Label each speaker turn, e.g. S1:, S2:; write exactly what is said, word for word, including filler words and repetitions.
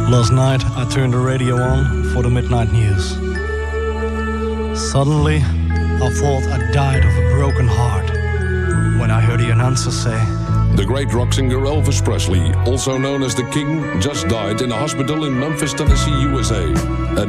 S1: Last night I turned the radio on for the midnight news. Suddenly I thought I died of a broken heart when I heard the announcer say,
S2: The great rock singer Elvis Presley, also known as the King, just died in a hospital in Memphis, Tennessee, U S A. At